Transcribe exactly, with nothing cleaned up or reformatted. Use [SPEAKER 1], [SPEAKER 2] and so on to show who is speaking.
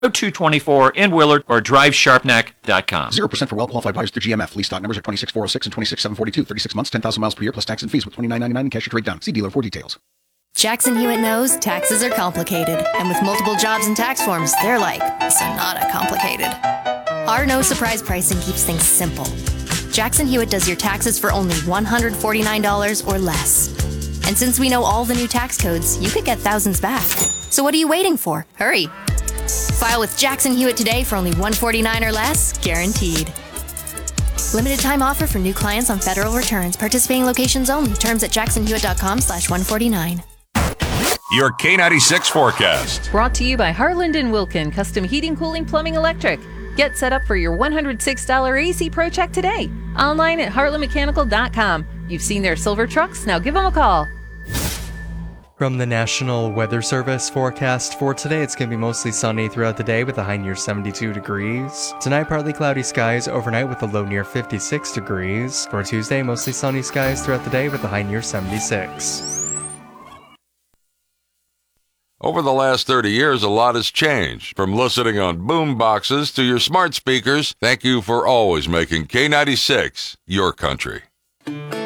[SPEAKER 1] two twenty-four in Willard or drive sharp neck dot com.
[SPEAKER 2] zero percent for well-qualified buyers through G M F. Lease stock numbers are twenty-six four oh six and twenty-six seven forty-two. thirty-six months, ten thousand miles per year plus tax and fees with twenty-nine ninety-nine and cash or trade down. See dealer for details.
[SPEAKER 3] Jackson Hewitt knows taxes are complicated. And with multiple jobs and tax forms, they're like Sonata complicated. Our no-surprise pricing keeps things simple. Jackson Hewitt does your taxes for only one hundred forty-nine dollars or less. And since we know all the new tax codes, you could get thousands back. So what are you waiting for? Hurry. File with Jackson Hewitt today for only one hundred forty-nine dollars or less, guaranteed. Limited time offer for new clients on federal returns. Participating locations only. Terms at jackson hewitt dot com slash one forty-nine.
[SPEAKER 4] Your K ninety-six forecast.
[SPEAKER 5] Brought to you by Harland and Wilkin Custom Heating, Cooling, Plumbing, Electric. Get set up for your one hundred six dollars A C Pro check today. Online at heartland mechanical dot com. You've seen their silver trucks, now give them a call.
[SPEAKER 6] From the National Weather Service forecast for today, it's going to be mostly sunny throughout the day with a high near seventy-two degrees. Tonight, partly cloudy skies overnight with a low near fifty-six degrees. For Tuesday, mostly sunny skies throughout the day with a high near seventy-six.
[SPEAKER 4] Over the last thirty years, a lot has changed. From listening on boom boxes to your smart speakers, thank you for always making K ninety-six your country.